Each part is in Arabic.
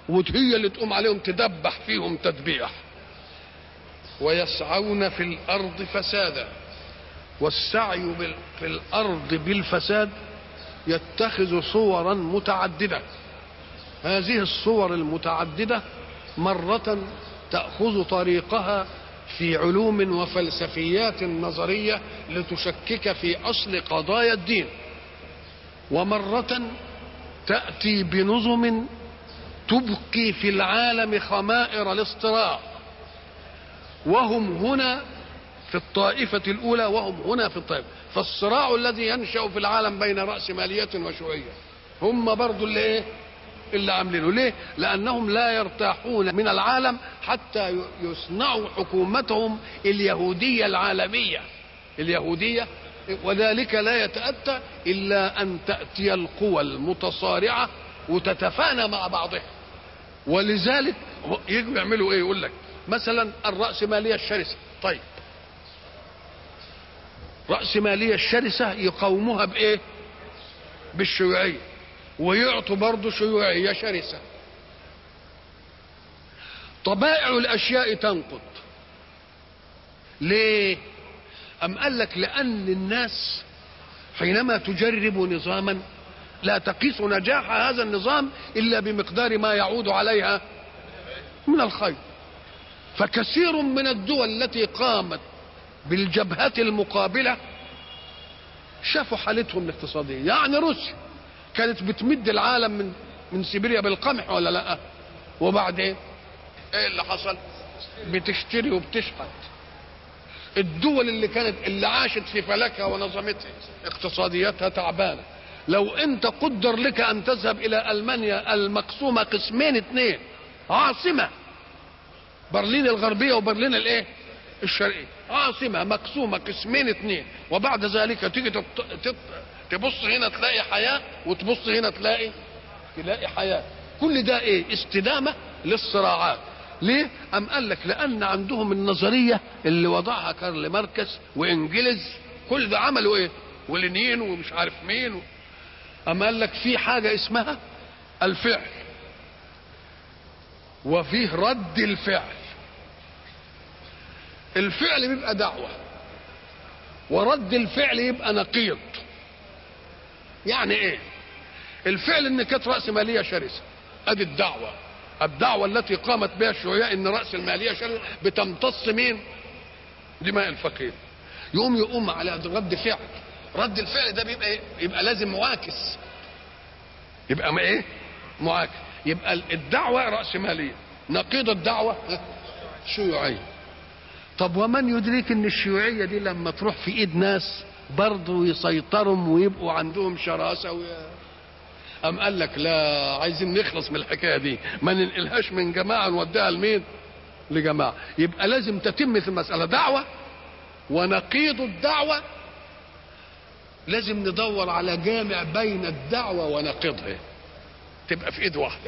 وهي اللي تقوم عليهم تدبح فيهم تدبيح. ويسعون في الأرض فسادا. والسعي في الأرض بالفساد يتخذ صورا متعددة. هذه الصور المتعددة مرة تأخذ طريقها في علوم وفلسفيات نظرية لتشكك في أصل قضايا الدين، ومرة تأتي بنظم تبقي في العالم خمائر الاصطراع، وهم هنا في الطائفة الأولى وهم هنا في الطائفة. فالصراع الذي ينشأ في العالم بين رأسمالية وشيوعية هم برضو اللي عاملينه. ليه؟ لأنهم لا يرتاحون من العالم حتى يصنعوا حكومتهم اليهودية العالمية اليهودية، وذلك لا يتأتى إلا أن تأتي القوى المتصارعة وتتفانى مع بعضها. ولذلك يجوا يعملوا ايه؟ يقول لك مثلا الرأسمالية الشرسة. طيب رأسمالية الشرسة يقاوموها بايه؟ بالشيوعية، ويعطوا برضه شيوعية شرسة. طبائع الأشياء تنقض. ليه؟ أم قال لك لأن الناس حينما تجرب نظاما لا تقيس نجاح هذا النظام إلا بمقدار ما يعود عليها من الخير. فكثير من الدول التي قامت بالجبهة المقابلة شافوا حالتهم الاقتصادية. يعني روسيا كانت بتمد العالم من سيبيريا بالقمح ولا لا؟ وبعدين ايه اللي حصل؟ بتشتري وبتشحت. الدول اللي عاشت في فلكها ونظمتها اقتصادياتها تعبانه. لو انت قدر لك ان تذهب الى المانيا المقسومه قسمين اثنين، عاصمه برلين الغربيه وبرلين الشرقيه، عاصمه مقسومه قسمين اثنين، وبعد ذلك تيجي تبص هنا تلاقي حياه وتبص هنا تلاقي حياه. كل ده استدامه للصراعات. ليه؟ أم قال لك لأن عندهم النظرية اللي وضعها كارل ماركس وإنجلز، كل ده عملوا ولينين ومش عارف مين أم قال لك في حاجة اسمها الفعل وفيه رد الفعل. الفعل بيبقى دعوة ورد الفعل يبقى نقيض. يعني ايه؟ الفعل ان كانت رأسمالية شرسة، ادي الدعوة التي قامت بها الشيوعية ان رأس المالية شرسة بتمتص مين؟ دماء الفقير. يقوم على رد فعل. رد الفعل ده يبقى لازم معاكس. يبقى معاكس. يبقى الدعوة رأسمالية، نقيض الدعوة شيوعية. طب ومن يدرك ان الشيوعية دي لما تروح في ايد ناس برضه يسيطروا ويبقوا عندهم شراسة أم قال لك لا، عايزين نخلص من الحكاية دي، ما ننقلهاش من جماعة نوديها لمين؟ لجماعة. يبقى لازم تتم في المسألة دعوة ونقيض الدعوة. لازم ندور على جامع بين الدعوة ونقيضها تبقى في ايد واحدة.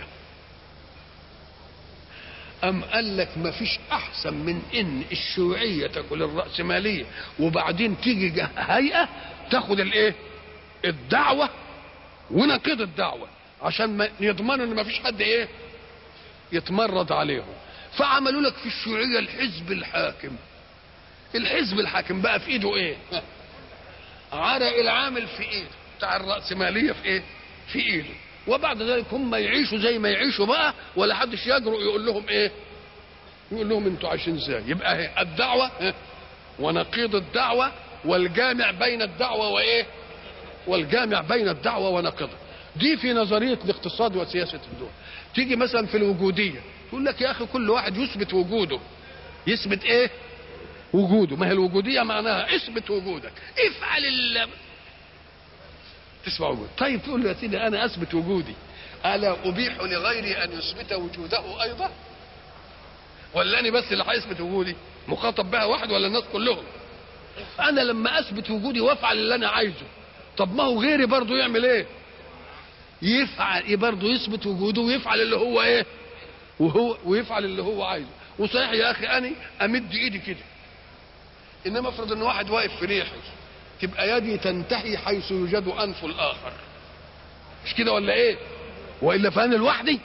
أم قال لك ما فيش أحسن من إن الشيوعية تاكل الرأسمالية وبعدين تيجي هيئة تاخد الدعوة ونقيض الدعوة عشان ما يضمنوا ان ما فيش حد يتمرد عليهم. فعملوا لك في الشيوعية الحزب الحاكم. الحزب الحاكم بقى في ايده عرق العامل في ايده، بتاع الرأسمالية في ايده. وبعد ذلك هم يعيشوا زي ما يعيشوا بقى، ولا حدش يجرؤ يقول لهم يقول لهم انتوا عايشين ازاي. يبقى الدعوة ونقيض الدعوة والجامع بين الدعوة والجامع بين الدعوة ونقيضها. دي في نظرية الاقتصاد وسياسة الدول. تيجي مثلا في الوجودية تقول لك يا أخي كل واحد يثبت وجوده. يثبت وجوده. ما هي الوجودية معناها اثبت وجودك، افعل تسمع وجود. طيب تقول له يا سيدي أنا أثبت وجودي، ألا أبيح لغيري أن يثبت وجوده أيضا؟ ولا أنا بس اللي هيثبت وجودي؟ مخاطب بها واحد ولا الناس كلهم؟ أنا لما أثبت وجودي وأفعل اللي أنا عايزه، طب ما هو غيري برضه يعمل يفعل برضه يثبت وجوده ويفعل اللي هو ويفعل اللي هو عايزه. وصحيح يا اخي انا امد ايدي كده، انما افرض ان واحد واقف في ريحي تبقى يدي تنتهي حيث يوجد انف الاخر، مش كده ولا والا فانا لوحدي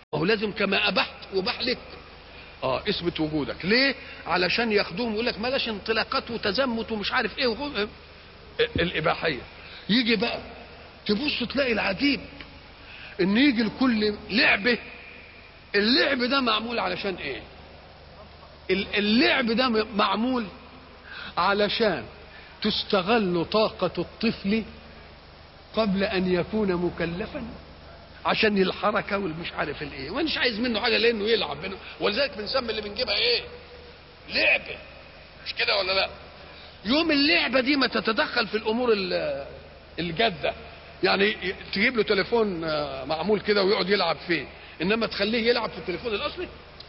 هو لازم كما ابحت وبح لك اثبت وجودك. ليه؟ علشان ياخدوهم يقول لك بلاش انطلاقات وتزمت ومش عارف ايه الاباحيه. يجي بقى تبص تلاقي العجيب ان يجي لكل لعبه اللعب ده معمول علشان ايه؟ اللعب ده معمول علشان تستغل طاقة الطفل قبل ان يكون مكلفا، عشان الحركه والمش عارف الايه، ومش عايز منه حاجه لانه يلعب منه، ولذلك بنسمي اللي بنجيبها ايه؟ لعبه. مش كده ولا لا؟ يوم اللعبه دي ما تتدخل في الامور الجاده، يعني تجيب له تليفون معمول كده ويقعد يلعب فيه، انما تخليه يلعب في التليفون الاصلي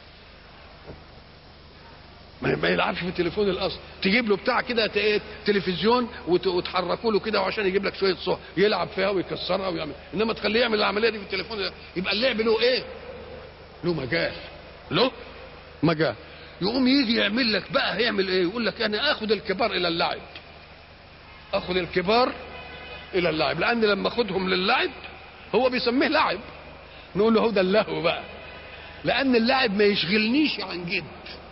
ما يلعبش في التليفون الاصلي. تجيب له بتاع كده تلفزيون وتحركوا له كده وعشان يجيب لك شويه صور يلعب فيها ويكسرها ويعمل، انما تخليه يعمل العمليه دي في التليفون ده. يبقى اللعب له ايه؟ له مجال، له مجال. يقوم يجي يعمل لك بقى هيعمل ايه؟ يقول لك انا اخذ الكبار الى اللعب، اخذ الكبار الى اللعب، لان لما اخذهم للعب هو بيسميه لعب، نقول له هو ده اللهو بقى، لان اللعب ما يشغلنيش عن جد،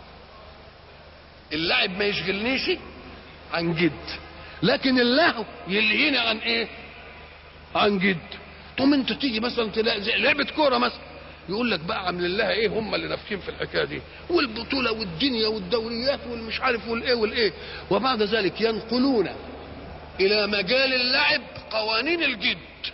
اللعب ما يشغلنيش عن جد، لكن اللهو يلهيني عن ايه؟ عن جد. تقوم انت تيجي مثلا تلاقي لعبه كوره مثلا، يقول لك بقى عاملين لها ايه هم اللي نافخين في الحكايه دي، والبطوله والدنيا والدوريات والمش عارف والايه والايه، وبعد ذلك ينقلون الى مجال اللعب قوانين الجد.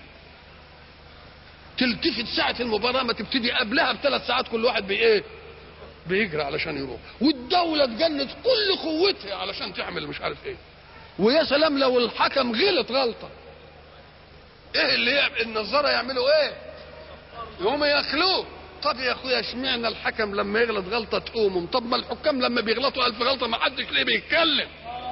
تلتفت ساعه المباراه ما تبتدي قبلها ب3 ساعات كل واحد بايه؟ بيجري علشان يروح، والدوله تجند كل قوتها علشان تعمل مش عارف ايه. ويا سلام لو الحكم غلط غلطه، ايه اللي النظاره يعملوا ايه؟ يقوم ياكلوه. طب يا اخويا اشمعنى الحكم لما يغلط غلطه تقومهم؟ طب ما الحكام لما بيغلطوا 1000 غلطه ما حدش ليه بيتكلم؟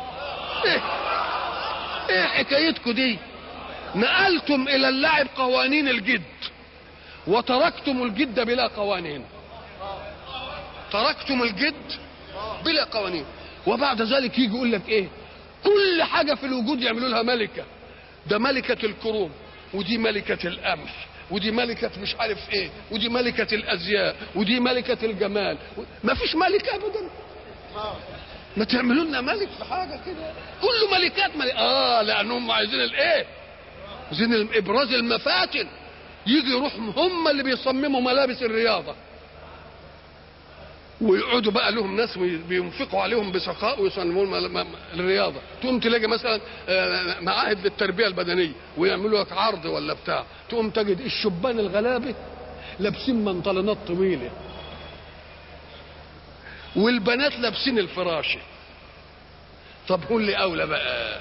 ايه حكايتكم دي؟ نقلتم الى اللعب قوانين الجد وتركتم الجد بلا قوانين، تركتم الجد بلا قوانين. وبعد ذلك يجي يقول لك ايه؟ كل حاجه في الوجود يعملوا لها ملكه، ده ملكه الكروم، ودي ملكه القمح، ودي ملكه مش عارف ايه، ودي ملكه الازياء، ودي ملكه الجمال. ما فيش ملك ابدا، ما تعملوا لنا ملك في حاجه كده، كله ملكات ملك. لانهم عايزين الايه؟ عايزين ابراز المفاتن. يجي يروح هم اللي بيصمموا ملابس الرياضه، ويقعدوا بقى لهم ناس بينفقوا عليهم بسخاء ويصنعوا الرياضه. تقوم تلاقي مثلا معاهد للتربيه البدنيه ويعملوا لك عرض ولا بتاع، تقوم تجد الشبان الغلابه لابسين بنطلونات طويله والبنات لابسين الفراشه. طب قول لي اولى بقى؟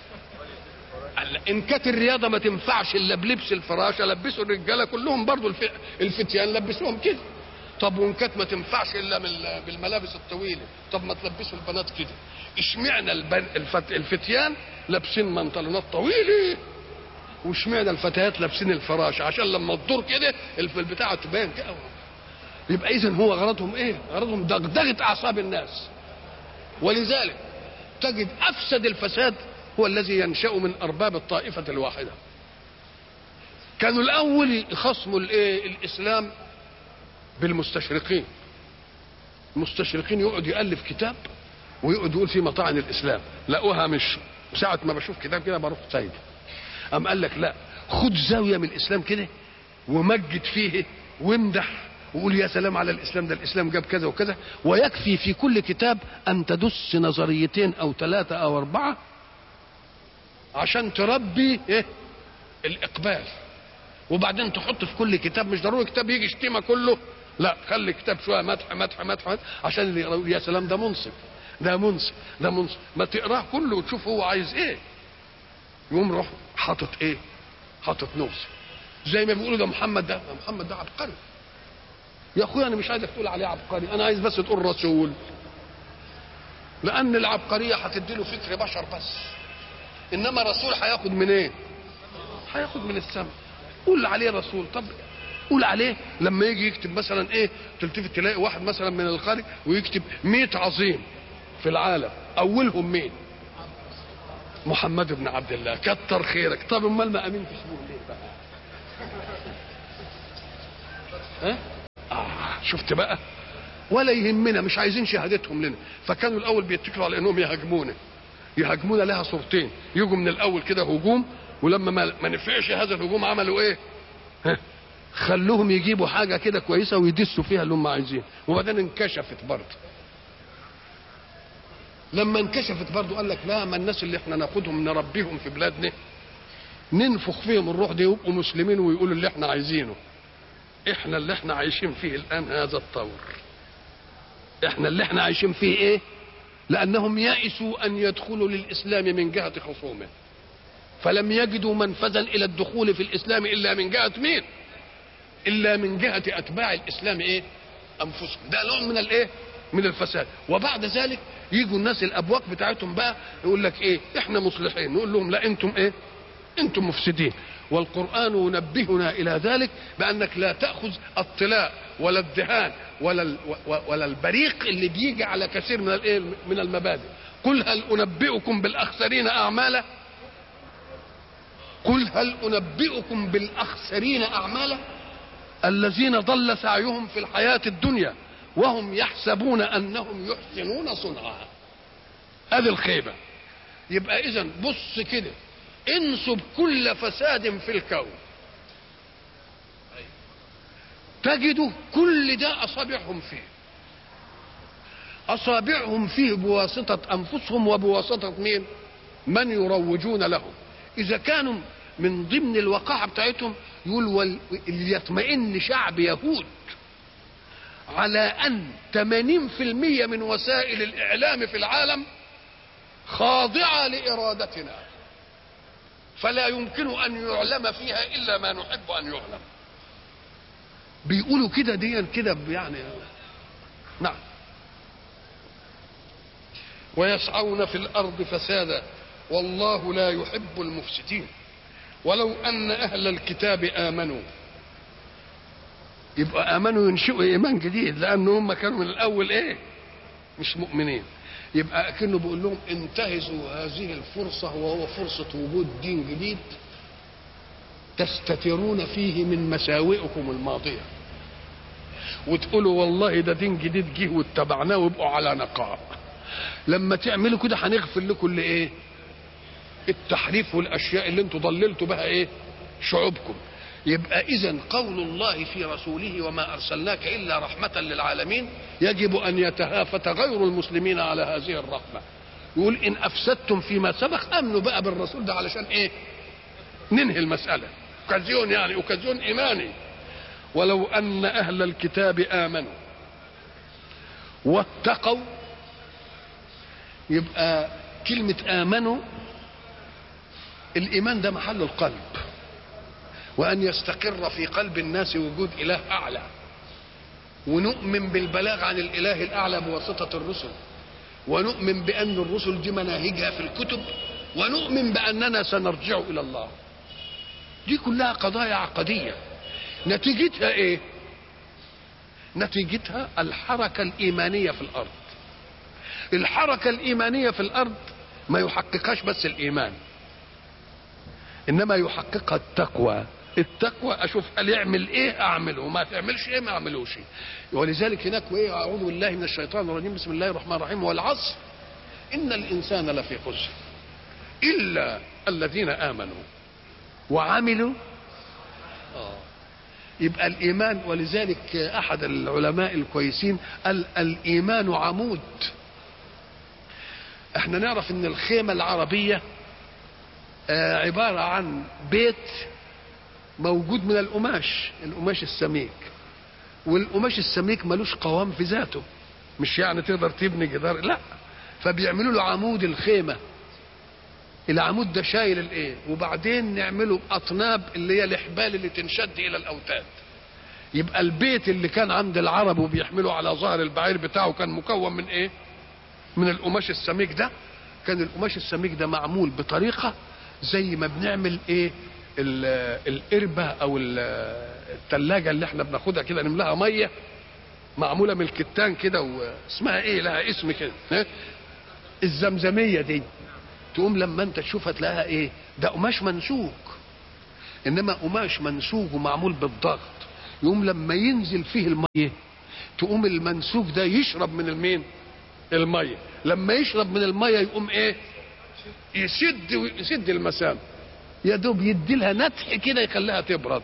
ان كانت الرياضه ما تنفعش الا بلبس الفراشه، لبسوا الرجاله كلهم برضو الفتيان لبسوهم كده. طب وان كانت ما تنفعش الا بالملابس الطويله، طب ما تلبسوا البنات كده. اشمعنى الفتيان لابسين بنطلونات طويله واشمعنى الفتيات لابسين الفراشه؟ عشان لما تدور كده البتاعه تبان كده. يبقى اذا هو غرضهم ايه؟ غرضهم دغدغه اعصاب الناس. ولذلك تجد افسد الفساد هو الذي ينشأ من ارباب الطائفه الواحده. كانوا الاول خصموا الاسلام بالمستشرقين، المستشرقين يقعد يألف كتاب ويقعد يقول فيه مطاعن الاسلام، لقوها مش ساعه ما بشوف كتاب كده بروح سايبه. قام قال لك لا، خد زاويه من الاسلام كده ومجد فيه وامدح وقول يا سلام على الاسلام، ده الاسلام جاب كذا وكذا، ويكفي في كل كتاب ان تدس نظريتين او 3 أو 4 عشان تربي الاقبال. وبعدين تحط في كل كتاب، مش ضروري كتاب يجي شتيمه كله، لا، خلي كتاب شويه مدح مدح مدح مدح عشان اللي يقرأ يا سلام ده منصف، ده منصف، ده منصف. ما تقراه كله وتشوف هو عايز ايه، يقوم روح حاطط ايه؟ حاطط نوصي. زي ما بيقولوا ده محمد ده عبقري. يا اخويا انا مش عايزك تقول عليه عبقري، انا عايز بس تقول رسول، لان العبقريه هتدي له فكر بشر بس، انما رسول هياخد من ايه؟ هياخد من السماء. قول عليه رسول. طب قول عليه لما يجي يكتب مثلا ايه، تلتفت تلاقي واحد مثلا من الخارج ويكتب 100 عظيم في العالم، اولهم مين؟ محمد بن عبد الله، كتر خيرك. طب امال ما امنتش بيه ليه بقى؟ ها؟ شفت بقى؟ ولا يهمنا، مش عايزين شهادتهم لنا. فكانوا الاول بيتكلوا على انهم يهاجمونا لها صورتين، يجوا من الاول كده هجوم، ولما ما نفعش هذا الهجوم عملوا ايه؟ خلوهم يجيبوا حاجه كده كويسه ويدسوا فيها اللي هم عايزين، وبعدين انكشفت برضه. لما انكشفت برضه قال لك لا، ما الناس اللي احنا ناخدهم نربيهم في بلادنا ننفخ فيهم الروح دي يبقوا مسلمين ويقولوا اللي احنا عايزينه. احنا اللي احنا عايشين فيه الان هذا الطور، احنا اللي احنا عايشين فيه ايه؟ لانهم يئسوا ان يدخلوا للاسلام من جهه خصومه، فلم يجدوا منفذا الى الدخول في الاسلام الا من جهه مين؟ الا من جهه اتباع الاسلام ايه؟ انفسهم. ده نوع من الايه؟ من الفساد. وبعد ذلك يجوا الناس الابواق بتاعتهم بقى يقول لك ايه؟ احنا مصلحين، نقول لهم لا، انتم ايه؟ انتم مفسدين. والقرآن ينبهنا الى ذلك بانك لا تأخذ الطلاء ولا الدهان ولا البريق اللي بيجي على كثير من الايه؟ من المبادئ. قل هل انبئكم بالاخسرين اعمالا؟ قل هل انبئكم بالاخسرين اعمالا؟ الذين ضل سعيهم في الحياة الدنيا وهم يحسبون انهم يحسنون صنعا. هذه الخيبة. يبقى اذا بص كده، انسب كل فساد في الكون تجدوا كل ده اصابعهم فيه، اصابعهم فيه بواسطة انفسهم وبواسطة مين؟ من يروجون لهم. اذا كانوا من ضمن الوقاحة بتاعتهم يقول ليطمئن شعب يهود على ان 80% من وسائل الاعلام في العالم خاضعة لارادتنا، فلا يمكن ان يعلم فيها الا ما نحب ان يعلم. بيقولوا كده ديا كده يعني. نعم. ويسعون في الارض فسادا والله لا يحب المفسدين ولو ان اهل الكتاب امنوا. يبقى امنوا ينشئوا ايمان جديد، لان هم كانوا من الاول ايه؟ مش مؤمنين. يبقى كأنه بيقول لهم انتهزوا هذه الفرصة، وهو فرصة وجود دين جديد تستترون فيه من مساوئكم الماضية، وتقولوا والله ده دين جديد جه واتبعناه وابقوا على نقاء. لما تعملوا كده هنغفر لكم اللي ايه؟ التحريف والاشياء اللي انتوا ضللتوا بها ايه؟ شعوبكم. يبقى اذا قول الله في رسوله وما ارسلناك الا رحمة للعالمين يجب ان يتهافت غير المسلمين على هذه الرحمة. يقول ان افسدتم فيما سبق امنوا بقى بالرسول ده علشان ايه؟ ننهي المسألة. اوكازيون يعني، اوكازيون ايماني. ولو ان اهل الكتاب امنوا واتقوا. يبقى كلمة امنوا، الايمان ده محل القلب، وأن يستقر في قلب الناس وجود إله أعلى، ونؤمن بالبلاغ عن الإله الأعلى بواسطة الرسل، ونؤمن بأن الرسل دي مناهجها في الكتب، ونؤمن بأننا سنرجع إلى الله. دي كلها قضايا عقدية. نتيجتها إيه؟ نتيجتها الحركة الإيمانية في الأرض. الحركة الإيمانية في الأرض ما يحققهاش بس الإيمان، إنما يحققها التقوى. التقوى اشوف قال يعمل ايه اعمله، وما تعملش ايه ما اعملوش. ولذلك هناك وايه؟ اعوذ بالله من الشيطان الرجيم، بسم الله الرحمن الرحيم. والعصر ان الانسان لفي خسر الا الذين امنوا وعملوا. يبقى الايمان، ولذلك احد العلماء الكويسين قال الايمان عمود. احنا نعرف ان الخيمة العربية عبارة عن بيت موجود من القماش السميك، والقماش السميك ملوش قوام في ذاته، مش يعني تقدر تبني جدار، لا، فبيعملوا له عمود الخيمة. العمود ده شايل الايه، وبعدين نعمله اطناب اللي هي الحبال اللي تنشد الى الاوتاد. يبقى البيت اللي كان عند العرب وبيحملوا على ظهر البعير بتاعه كان مكون من ايه؟ من القماش السميك ده. كان القماش السميك ده معمول بطريقة زي ما بنعمل ايه؟ القربة او الثلاجة اللي احنا بناخدها كده نملاها مية، معمولة من الكتان كده، واسمها ايه؟ لها اسم كده، الزمزمية دي. تقوم لما انت تشوفها تلاقيها ايه؟ ده قماش منسوج. انما قماش منسوج ومعمول بالضغط، يقوم لما ينزل فيه المية تقوم المنسوج ده يشرب من المين؟ الميه. لما يشرب من الميه يقوم ايه؟ يسد المسام، يا دوب يدي لها نتح كده يخليها تبرد.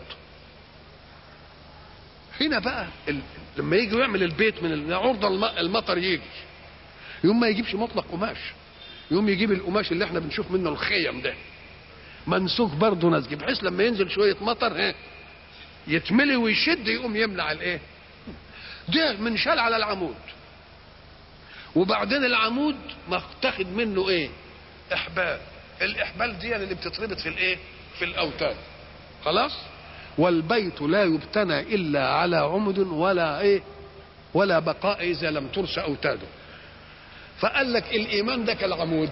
هنا بقى لما يجي يعمل البيت من عرض المطر يجي يوم ما يجيبش مطلق قماش، يوم يجيب القماش اللي احنا بنشوف منه الخيم ده منسوج برضه نسج، بحيث لما ينزل شويه مطر يتملي ويشد يقوم يمنع الايه ده. منشال على العمود، وبعدين العمود متاخد منه ايه؟ احبال. الاحبال دي اللي بتتربط في الايه؟ في الاوتاد. خلاص. والبيت لا يبتنى الا على عمد ولا ايه؟ ولا بقاء اذا لم ترس اوتاده. فقال لك الايمان ده كالعمود،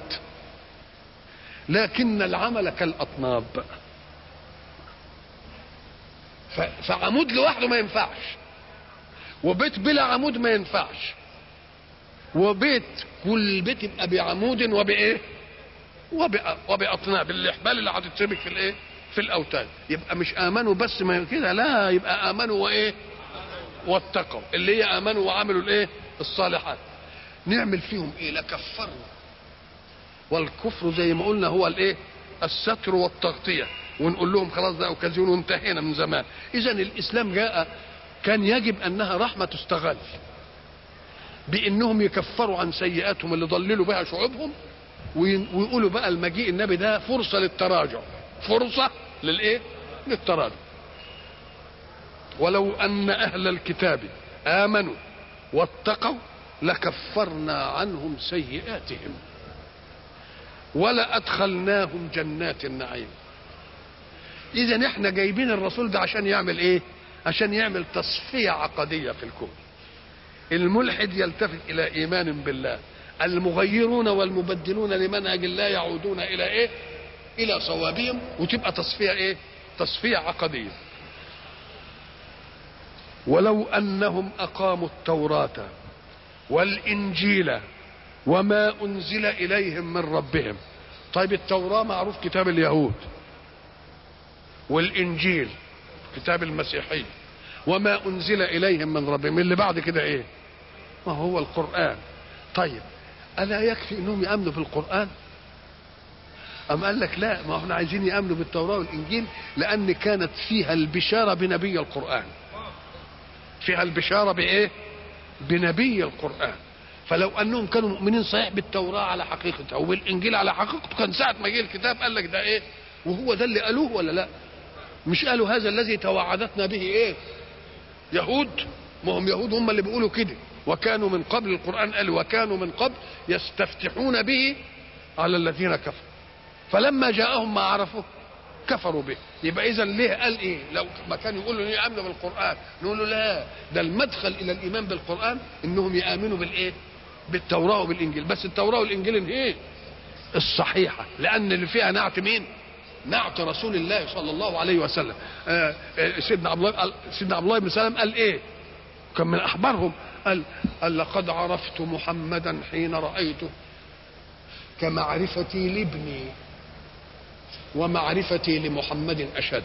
لكن العمل كالاطناب. فعمود لوحده ما ينفعش، وبيت بلا عمود ما ينفعش، وبيت كل بيت يبقى بعمود وبايه؟ وباطناب الاحبال اللي هتتربك في الايه؟ في الاوتاد. يبقى مش امنوا بس ما كده، لا، يبقى امنوا وايه؟ واتقوا، اللي هي امنوا وعملوا الايه؟ الصالحات. نعمل فيهم ايه؟ لكفرنا. والكفر زي ما قلنا هو الايه؟ الستر والتغطيه، ونقول لهم خلاص ده اوكازيون وانتهينا من زمان. اذا الاسلام جاء كان يجب انها رحمه تستغل بانهم يكفروا عن سيئاتهم اللي ضللوا بها شعوبهم، ويقولوا بقى المجيء النبي ده فرصه للتراجع، فرصه للايه؟ للتراجع. ولو ان اهل الكتاب امنوا واتقوا لكفرنا عنهم سيئاتهم ولادخلناهم جنات النعيم. اذا احنا جايبين الرسول ده عشان يعمل ايه؟ عشان يعمل تصفيه عقديه في الكون. الملحد يلتفت الى ايمان بالله، المغيرون والمبدلون لمنهج الله يعودون الى ايه؟ الى صوابهم، وتبقى تصفيه ايه؟ تصفيه عقديه. ولو انهم اقاموا التوراة والانجيل وما انزل اليهم من ربهم. طيب التوراة معروف كتاب اليهود، والانجيل كتاب المسيحية، وما انزل اليهم من ربهم اللي بعد كده ايه؟ ما هو القرآن. طيب الا يكفي انهم يامنوا بالقرآن؟ أم قال لك لا، ما احنا عايزين يامنوا بالتوراة والانجيل لان كانت فيها البشارة بنبي القرآن، فيها البشارة بايه؟ بنبي القرآن. فلو انهم كانوا مؤمنين صحيح بالتوراة على حقيقتها وبالانجيل على حقيقته، كان ساعة ما جه الكتاب قال لك ده ايه؟ وهو ده اللي قالوه ولا لا؟ مش قالوا هذا الذي توعدتنا به ايه؟ يهود. ما هم يهود هم اللي بيقولوا كده، وكانوا من قبل، القرآن قال وكانوا من قبل يستفتحون به على الذين كفروا فلما جاءهم ما عرفوا كفروا به. يبقى اذا ليه قال ايه؟ لو ما كانوا يقولوا ليه امنوا بالقرآن، نقول له لا، ده المدخل الى الايمان بالقرآن انهم يامنوا بالايه؟ بالتوراة وبالانجيل. بس التوراة والانجيل ايه؟ الصحيحة، لان اللي فيها نعت مين؟ نعت رسول الله صلى الله عليه وسلم. سيدنا عبد الله بن سلام قال ايه؟ كان من احبارهم، قال لقد عرفت محمدا حين رايته كمعرفتي لابني ومعرفتي لمحمد اشد.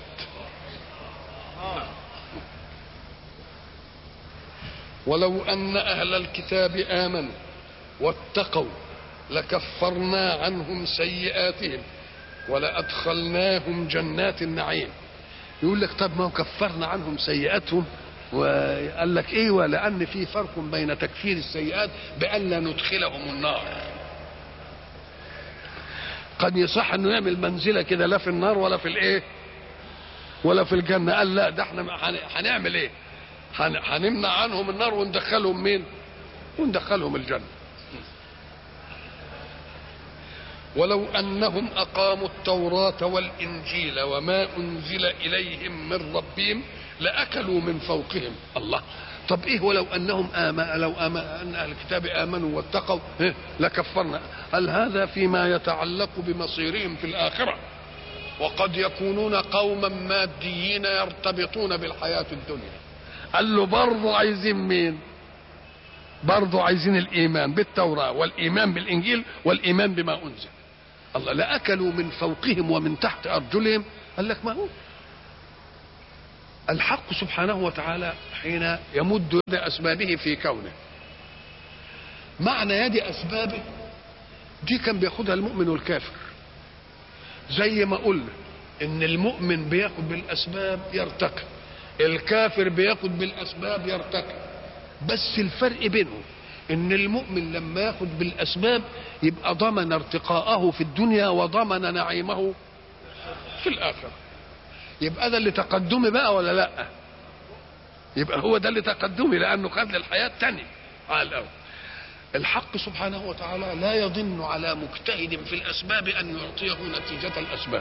ولو ان اهل الكتاب امنوا واتقوا لكفرنا عنهم سيئاتهم ولادخلناهم جنات النعيم. يقول لك طب ما هو كفرنا عنهم سيئاتهم، وقال لك ايه؟ لان في فرق بين تكفير السيئات بان لا ندخلهم النار. قد يصح انه يعمل منزله كده لا في النار ولا في الايه؟ ولا في الجنه. قال لا، ده احنا هنعمل ايه؟ هنمنع عنهم النار وندخلهم مين؟ وندخلهم الجنه. ولو انهم اقاموا التوراة والانجيل وما انزل اليهم من ربهم لاكلوا من فوقهم. الله، طب ايه ولو انهم لو ان اهل الكتاب امنوا واتقوا لكفرنا؟ هل هذا فيما يتعلق بمصيرهم في الاخره، وقد يكونون قوما ماديين يرتبطون بالحياه الدنيا. قال له برضه عايزين مين؟ برضه عايزين الايمان بالتوراه والايمان بالانجيل والايمان بما انزل. الله، لاكلوا من فوقهم ومن تحت ارجلهم. قال لك ما هو الحق سبحانه وتعالى حين يمد يد أسبابه في كونه، معنى يد أسبابه دي كان بياخدها المؤمن والكافر، زي ما قلنا إن المؤمن بياخد بالأسباب يرتقي، الكافر بياخد بالأسباب يرتقي، بس الفرق بينهم إن المؤمن لما ياخد بالأسباب يبقى ضمن ارتقاءه في الدنيا وضمن نعيمه في الآخرة. يبقى ده اللي تقدمي بقى ولا لا؟ يبقى هو ده اللي تقدمي، لأنه خد للحياة تاني على الأول. الحق سبحانه وتعالى لا يضن على مجتهد في الأسباب أن يعطيه نتيجة الأسباب.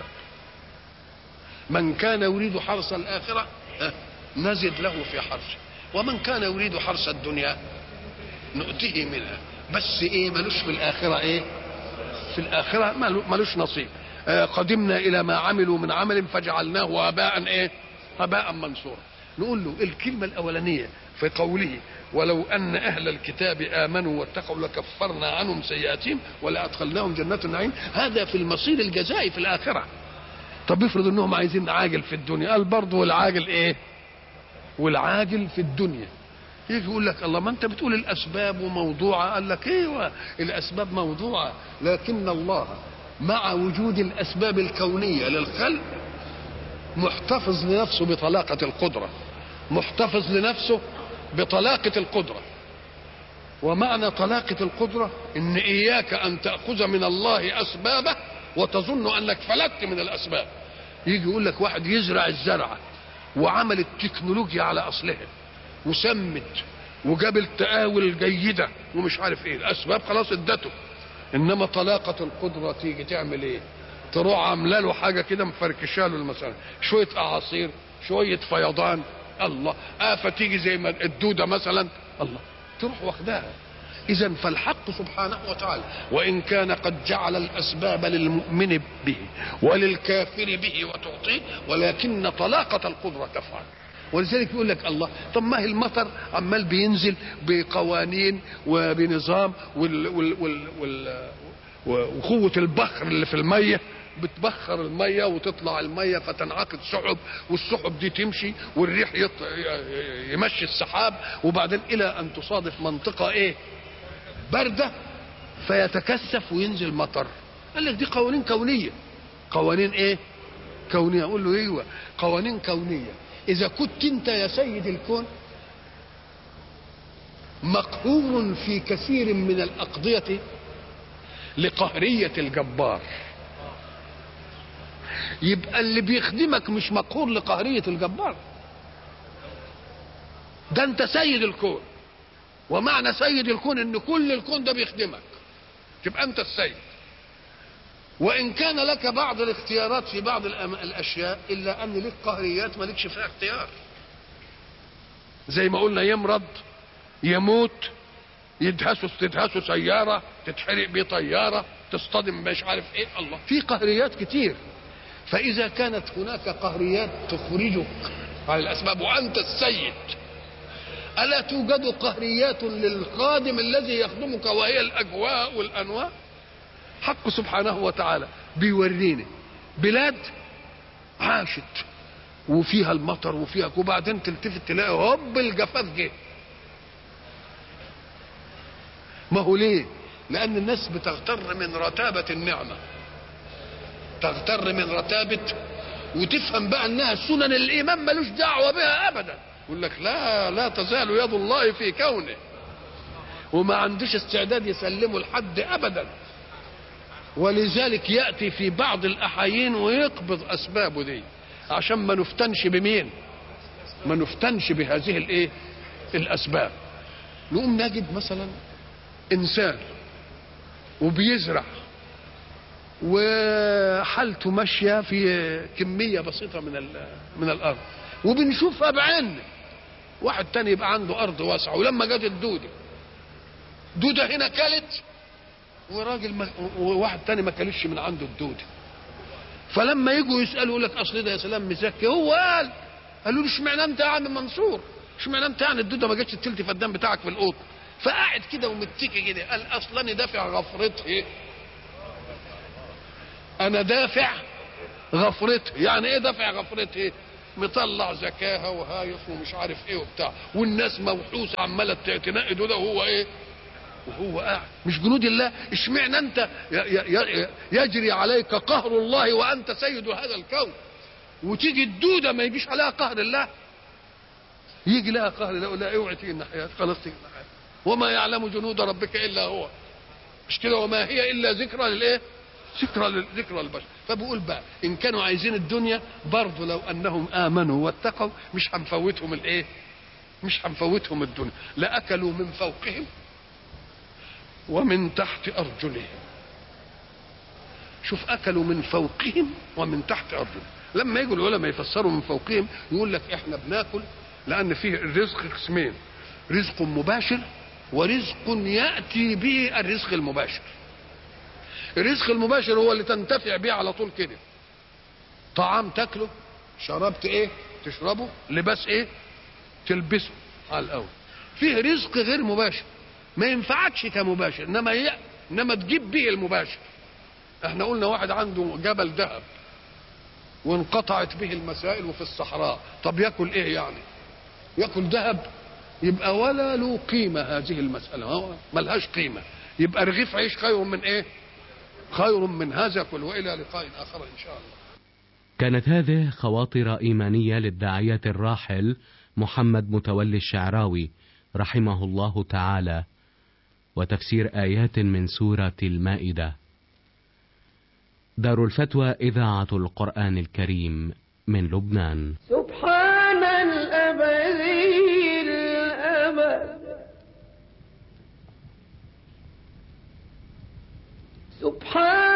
من كان يريد حرث الآخرة نزد له في حرثه، ومن كان يريد حرث الدنيا نؤتيه منها، بس ايه ملوش في الآخرة، ايه في الآخرة ملوش نصيب. قدمنا إلى ما عملوا من عمل فجعلناه هباء ايه هباء منصورا. نقول له الكلمة الأولانية في قوله ولو أن أهل الكتاب آمنوا واتقوا لكفرنا عنهم سيئاتهم ولأدخلناهم جنات النعيم، هذا في المصير الجزائي في الآخرة. طب افرض انهم عايزين عاجل في الدنيا، قال برضه والعاجل ايه والعاجل في الدنيا. يجي يقول لك الله ما انت بتقول الاسباب موضوعه، قال لك ايوه الاسباب موضوعه، لكن الله مع وجود الاسباب الكونيه للخلق محتفظ لنفسه بطلاقه القدره، محتفظ لنفسه بطلاقه القدره. ومعنى طلاقه القدره ان اياك ان تاخذ من الله اسبابه وتظن انك فلتت من الاسباب. يجي يقول لك واحد يزرع الزرعه وعمل التكنولوجيا على اصلها وسمت وجاب التقاول الجيده ومش عارف ايه، الاسباب خلاص ادته، انما طلاقه القدره تيجي تعمل ايه؟ تروح عامله له حاجه كده مفركشه له، مثلا شويه اعاصير شويه فيضان، الله آفة تيجي زي ما الدوده مثلا، الله تروح واخداها. إذا فالحق سبحانه وتعالى وإن كان قد جعل الأسباب للمؤمن به وللكافر به وتعطيه، ولكن طلاقة القدرة تفعل. ولذلك يقول لك الله طب ما هي المطر عمال بينزل بقوانين وبنظام وقوة البخر اللي في المية بتبخر المية وتطلع المية فتنعقد سحب، والسحب دي تمشي والريح يمشي السحاب، وبعدين إلى أن تصادف منطقة إيه باردة فيتكثف وينزل مطر. قال لك دي قوانين كونية. قوانين ايه كونية؟ اقول له ايوه قوانين كونية. اذا كنت انت يا سيد الكون مقهور في كثير من الاقضية لقهرية الجبار، يبقى اللي بيخدمك مش مقهور لقهرية الجبار، ده انت سيد الكون. ومعنى سيد الكون ان كل الكون ده بيخدمك، تبقى انت السيد. وان كان لك بعض الاختيارات في بعض الاشياء الا ان لك قهريات مالكش فيها اختيار، زي ما قلنا يمرض يموت تدهسه سياره تتحرق بيه طياره تصطدم مش عارف ايه، الله في قهريات كتير. فاذا كانت هناك قهريات تخرجك عن الاسباب وانت السيد، ألا توجد قهريات للخادم الذي يخدمك وهي الأجواء والأنواع؟ حق سبحانه وتعالى بيورينا بلاد عاشت وفيها المطر وفيها، وبعدين تلتفت تلاقي هوب الجفاف جه. ما هو ليه؟ لأن الناس بتغتر من رتابة النعمة، تغتر من رتابة، وتفهم بقى أنها سنن الإيمان ملوش دعوة بها أبدا. يقول لك لا تزال يد الله في كونه، وما عندوش استعداد يسلمه لحد ابدا. ولذلك ياتي في بعض الاحايين ويقبض اسبابه دي عشان ما نفتنش بمين، ما نفتنش بهذه الايه الاسباب. نقوم نجد مثلا انسان وبيزرع وحالته ماشيه في كميه بسيطه من الارض وبنشوفها بعين. واحد تاني يبقى عنده ارض واسعه ولما جت دوده هنا كلت، وواحد تاني ما كلش من عنده الدوده. فلما يجوا يسالوا يقول لك اصل ده يا سلام مزكي، هو قالوا له اشمعنى انت يا عم منصور، اشمعنى انت يعني الدوده ما جتش التلت فدان بتاعك في القوط؟ فقعد كده ومتكي كده قال اصلا انا دافع غفرتي، انا دافع غفرتي. يعني ايه دافع غفرتي؟ مطلع زكاها وهايص ومش عارف ايه وبتاع، والناس موحوسه عماله تنقد ده وهو ايه؟ وهو قاعد. مش جنود الله؟ اشمعنى انت يجري عليك قهر الله وانت سيد هذا الكون، وتيجي الدوده ما يجيش عليها قهر الله؟ يجي لها قهر الله، لا اوعي تيجي الناحيه، خلاص تيجي الناحيه. وما يعلم جنود ربك الا هو. مش كده؟ وما هي الا ذكرى للايه؟ ذكرى للبشر. فبقول بقى ان كانوا عايزين الدنيا برضه لو انهم امنوا واتقوا مش هنفوتهم الايه؟ مش هنفوتهم الدنيا. لاكلوا من فوقهم ومن تحت ارجلهم. شوف، اكلوا من فوقهم ومن تحت ارجلهم. لما يجوا العلماء يفسروا من فوقهم يقول لك احنا بناكل لان فيه الرزق قسمين: رزق مباشر ورزق ياتي به الرزق المباشر. الرزق المباشر هو اللي تنتفع به على طول كده، طعام تاكله، شربت ايه تشربه، لباس ايه تلبسه على الاول. فيه رزق غير مباشر ما ينفعكش كمباشر، انما تجيب به المباشر. احنا قلنا واحد عنده جبل ذهب وانقطعت به المسائل وفي الصحراء، طب ياكل ايه يعني؟ ياكل ذهب؟ يبقى ولا له قيمه هذه المساله، ملهاش قيمه. يبقى رغيف عيش خير من ايه؟ خير من هذا كل. والى لقاء اخر ان شاء الله. كانت هذه خواطر إيمانية للداعية الراحل محمد متولي الشعراوي رحمه الله تعالى، وتفسير آيات من سورة المائدة. دار الفتوى إذاعة القرآن الكريم من لبنان. سبحان الأبدي الأبد، سبحان